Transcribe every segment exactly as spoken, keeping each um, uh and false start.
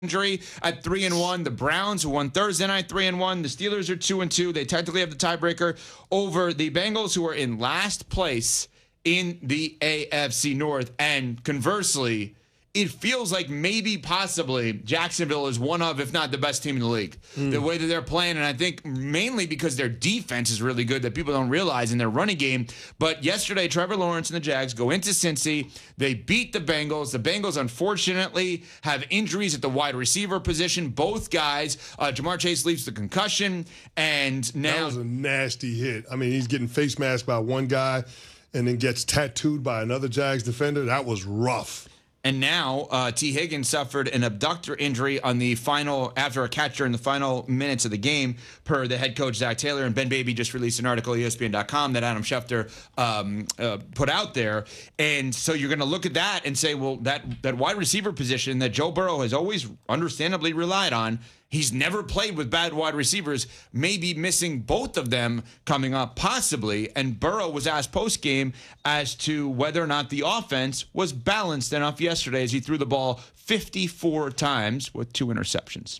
injury at three and one. The Browns, who won Thursday night, three and one. The Steelers are two and two. They technically have the tiebreaker over the Bengals, who are in last place in the A F C North. And conversely, it feels like maybe possibly Jacksonville is one of, if not the best team in the league. Mm. The way that they're playing, and I think mainly because their defense is really good that people don't realize in their running game. But yesterday, Trevor Lawrence and the Jags go into Cincy. They beat the Bengals. The Bengals, unfortunately, have injuries at the wide receiver position. Both guys, uh, Jamar Chase leaves the concussion, and now... That was a nasty hit. I mean, he's getting face masked by one guy and then gets tattooed by another Jags defender. That was rough. And now uh, T. Higgins suffered an abductor injury on the final, after a catch during the final minutes of the game, per the head coach, Zach Taylor. And Ben Baby just released an article at E S P N dot com that Adam Schefter um, uh, put out there. And so you're going to look at that and say, well, that, that wide receiver position that Joe Burrow has always understandably relied on, he's never played with bad wide receivers, maybe missing both of them coming up, possibly. And Burrow was asked post-game as to whether or not the offense was balanced enough yesterday as he threw the ball fifty-four times with two interceptions.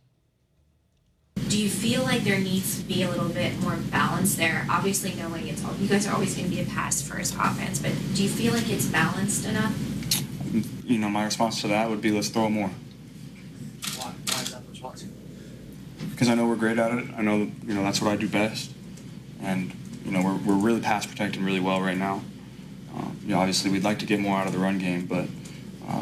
Do you feel like there needs to be a little bit more balance there? Obviously, knowing it's all, you guys are always going to be a pass-first offense, but do you feel like it's balanced enough? You know, my response to that would be, let's throw more. Why, why is that the response? Because I know we're great at it. I know, you know, that's what I do best. And, you know, we're we're really pass protecting really well right now. Uh, you know, obviously we'd like to get more out of the run game, but, uh,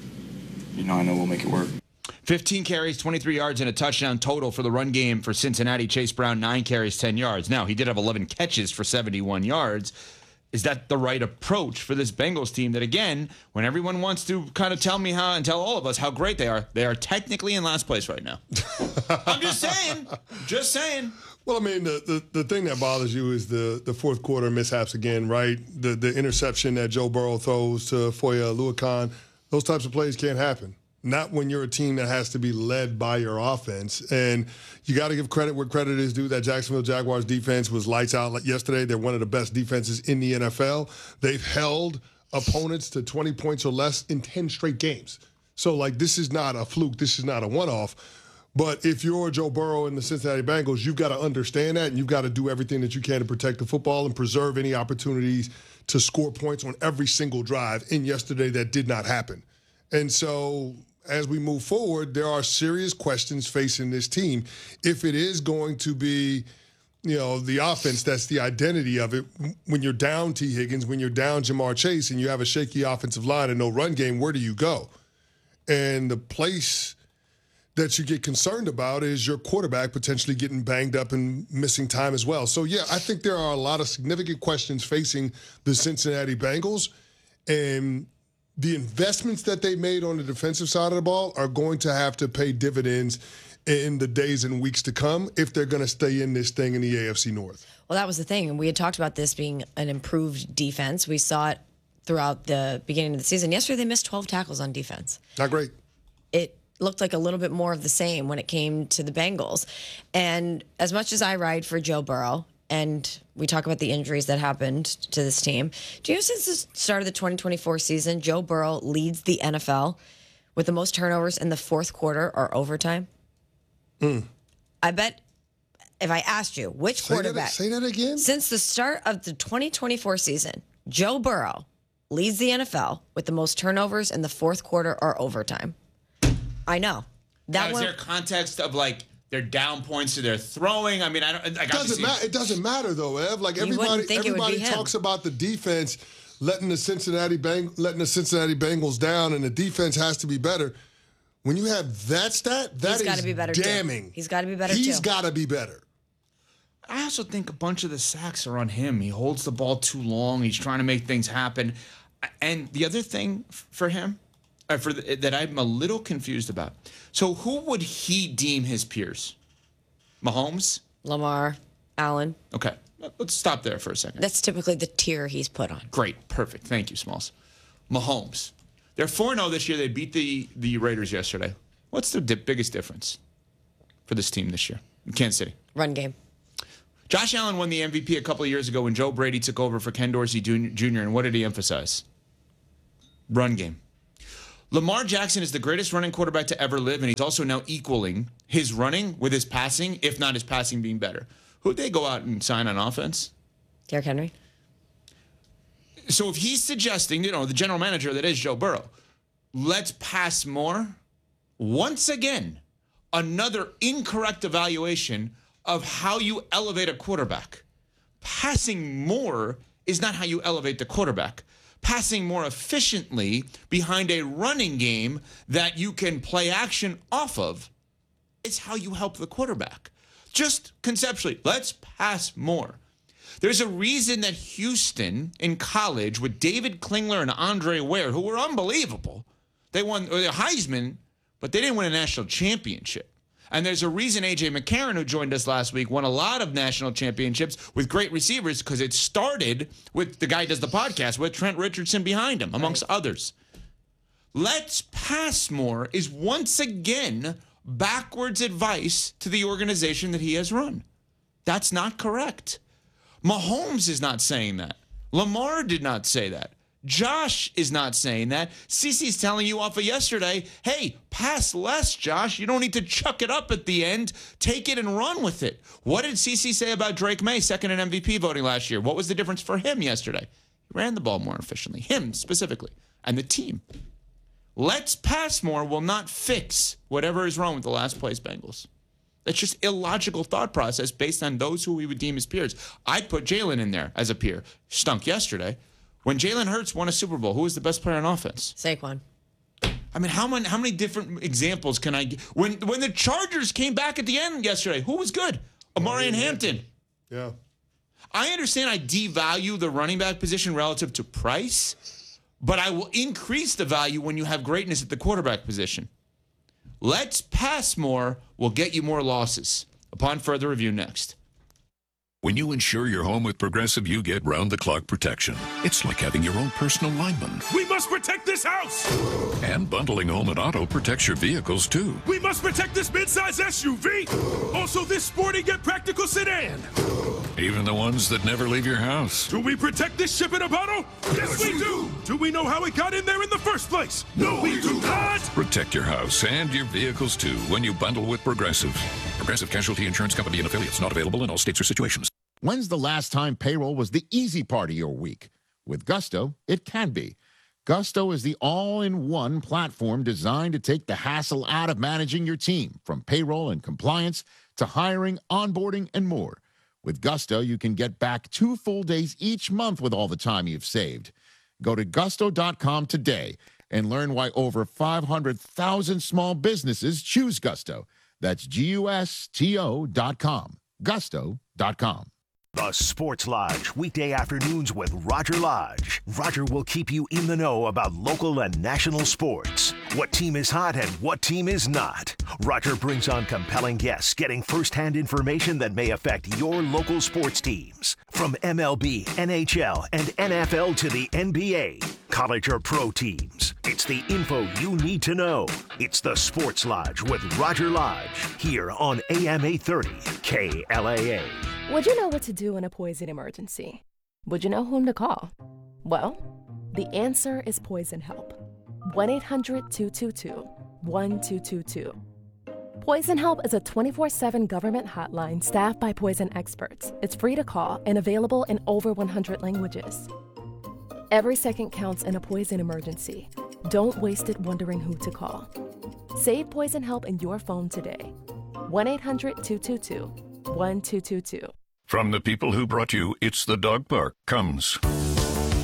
you know, I know we'll make it work. fifteen carries, twenty-three yards, and a touchdown total for the run game for Cincinnati. Chase Brown, nine carries, ten yards. Now, he did have eleven catches for seventy-one yards. Is that the right approach for this Bengals team that, again, when everyone wants to kind of tell me how and tell all of us how great they are, they are technically in last place right now? I'm just saying. Just saying. Well, I mean, the, the, the thing that bothers you is the, the fourth quarter mishaps again, right? The the interception that Joe Burrow throws to Foye Oluokun, those types of plays can't happen. Not when you're a team that has to be led by your offense. And you got to give credit where credit is due. That Jacksonville Jaguars defense was lights out like yesterday. They're one of the best defenses in the N F L. They've held opponents to twenty points or less in ten straight games. So, like, this is not a fluke. This is not a one-off. But if you're Joe Burrow and the Cincinnati Bengals, you've got to understand that, and you've got to do everything that you can to protect the football and preserve any opportunities to score points on every single drive. And yesterday, that did not happen. And so, as we move forward, there are serious questions facing this team. If it is going to be, you know, the offense, that's the identity of it. When you're down T. Higgins, when you're down Jamar Chase, and you have a shaky offensive line and no run game, where do you go? And the place that you get concerned about is your quarterback potentially getting banged up and missing time as well. So, yeah, I think there are a lot of significant questions facing the Cincinnati Bengals. And the investments that they made on the defensive side of the ball are going to have to pay dividends in the days and weeks to come if they're going to stay in this thing in the A F C North. Well, that was the thing. And we had talked about this being an improved defense. We saw it throughout the beginning of the season. Yesterday, they missed twelve tackles on defense. Not great. It looked like a little bit more of the same when it came to the Bengals. And as much as I ride for Joe Burrow, and we talk about the injuries that happened to this team, do you know since the start of the twenty twenty-four season, Joe Burrow leads the N F L with the most turnovers in the fourth quarter or overtime? Mm. I bet if I asked you which say quarterback. That, say that again? Since the start of the twenty twenty-four season, Joe Burrow leads the N F L with the most turnovers in the fourth quarter or overtime. I know. That now, was one, there context of, like, they're down points to their throwing. I mean, I don't. Like, it doesn't matter. It doesn't matter though, Ev. Like everybody, everybody talks about the defense letting the Cincinnati Bang, letting the Cincinnati Bengals down, and the defense has to be better. When you have that stat, that He's is be better damning. Too. He's got to be better. He's too. got to be better. I also think a bunch of the sacks are on him. He holds the ball too long. He's trying to make things happen. And the other thing for him, uh, for the, that I'm a little confused about. So who would he deem his peers? Mahomes? Lamar, Allen. Okay. Let's stop there for a second. That's typically the tier he's put on. Great. Perfect. Thank you, Smalls. Mahomes. They're four and oh this year. They beat the, the Raiders yesterday. What's the di- biggest difference for this team this year in Kansas City? Run game. Josh Allen won the M V P a couple of years ago when Joe Brady took over for Ken Dorsey Junior And what did he emphasize? Run game. Lamar Jackson is the greatest running quarterback to ever live, and he's also now equaling his running with his passing, if not his passing being better. Who'd they go out and sign on offense? Derrick Henry. So if he's suggesting, you know, the general manager that is Joe Burrow, let's pass more, once again, another incorrect evaluation of how you elevate a quarterback. Passing more is not how you elevate the quarterback. Passing more efficiently behind a running game that you can play action off of is how you help the quarterback. Just conceptually, let's pass more. There's a reason that Houston in college with David Klingler and Andre Ware, who were unbelievable, they won the Heisman, but they didn't win a national championship. And there's a reason A J McCarron, who joined us last week, won a lot of national championships with great receivers, because it started with the guy who does the podcast with Trent Richardson behind him, amongst right. others. Let's pass more is once again backwards advice to the organization that he has run. That's not correct. Mahomes is not saying that. Lamar did not say that. Josh is not saying that. CeCe's telling you off of yesterday, hey, pass less, Josh. You don't need to chuck it up at the end. Take it and run with it. What did CeCe say about Drake May, second in M V P voting last year? What was the difference for him yesterday? He ran the ball more efficiently. Him specifically. And the team. Let's pass more will not fix whatever is wrong with the last place Bengals. That's just illogical thought process based on those who we would deem as peers. I'd put Jalen in there as a peer. Stunk yesterday. When Jalen Hurts won a Super Bowl, who was the best player on offense? Saquon. I mean, how many how many different examples can I give? When when the Chargers came back at the end yesterday, who was good? Amari and Hampton. Yeah. I understand I devalue the running back position relative to price, but I will increase the value when you have greatness at the quarterback position. Let's pass more will get you more losses. Upon further review next. When you insure your home with Progressive, you get round-the-clock protection. It's like having your own personal lineman. We must protect this house! And bundling home and auto protects your vehicles, too. We must protect this midsize S U V! Also this sporty yet practical sedan! Even the ones that never leave your house. Do we protect this ship in a bottle? Yes, we do! Do we know how it got in there in the first place? No, we do not! Protect your house and your vehicles, too, when you bundle with Progressive. Progressive Casualty Insurance Company and affiliates, not available in all states or situations. When's the last time payroll was the easy part of your week? With Gusto, it can be. Gusto is the all-in-one platform designed to take the hassle out of managing your team, from payroll and compliance to hiring, onboarding, and more. With Gusto, you can get back two full days each month with all the time you've saved. Go to gusto dot com today and learn why over five hundred thousand small businesses choose Gusto. That's G U S T O dot com. gusto dot com. The Sports Lodge, weekday afternoons with Roger Lodge. Roger will keep you in the know about local and national sports. What team is hot and what team is not. Roger brings on compelling guests, getting firsthand information that may affect your local sports teams. From M L B, N H L, and N F L to the N B A, college or pro teams. It's the info you need to know. It's the Sports Lodge with Roger Lodge, here on A M eight thirty K L A A. Would you know what to do in a poison emergency? Would you know whom to call? Well, the answer is Poison Help. one eight hundred two two two one two two two. Poison Help is a twenty-four seven government hotline staffed by poison experts. It's free to call and available in over one hundred languages. Every second counts in a poison emergency. Don't waste it wondering who to call. Save Poison Help in your phone today. one eight hundred two two two one two two two. From the people who brought you It's the Dog Park comes